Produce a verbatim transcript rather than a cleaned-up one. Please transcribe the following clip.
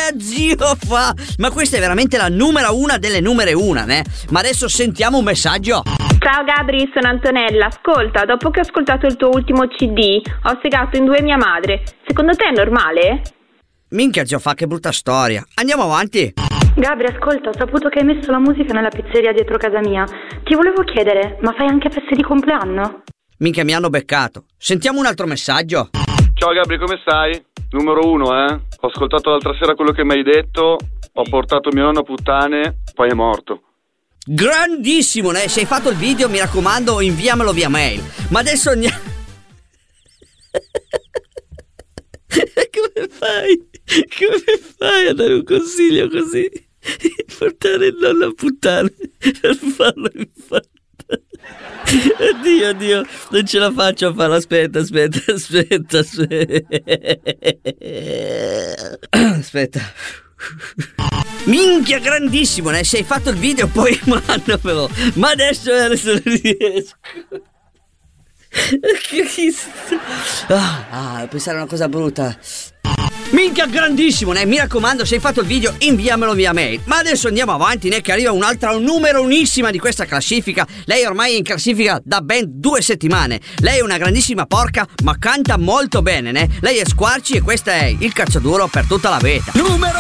che zio fa? Ma questa è veramente la numero una delle numere una, né? Ma adesso sentiamo un messaggio. Ciao Gabri, sono Antonella. Ascolta, dopo che ho ascoltato il tuo ultimo C D, ho segato in due mia madre. Secondo te è normale? Minchia zio fa, che brutta storia. Andiamo avanti. Gabri, ascolta, ho saputo che hai messo la musica nella pizzeria dietro casa mia. Ti volevo chiedere, ma fai anche feste di compleanno? Minchia, mi hanno beccato. Sentiamo un altro messaggio. Ciao Gabri, come stai? Numero uno, eh? Ho ascoltato l'altra sera quello che mi hai detto, ho portato mio nonno a puttane, poi è morto. Grandissimo, né? Se hai fatto il video, mi raccomando, inviamelo via mail. Ma adesso andiamo... Come fai? Come fai a dare un consiglio così? Portare il nonno a puttane per farlo infantare. Oddio, oddio, non ce la faccio a farlo. Aspetta, aspetta, aspetta, aspetta. Aspetta. Minchia, grandissimo, né? Se hai fatto il video poi mandamelo. Ma adesso, adesso non riesco. Ah, ah, pensare a una cosa brutta. Minchia, grandissimo, né? Mi raccomando, se hai fatto il video inviamelo via mail. Ma adesso andiamo avanti, né? Che arriva un'altra numero unissima di questa classifica. Lei ormai è in classifica da ben due settimane. Lei è una grandissima porca, ma canta molto bene, né? Lei è Squarci e questa è il cazzo duro per tutta la vita. Numero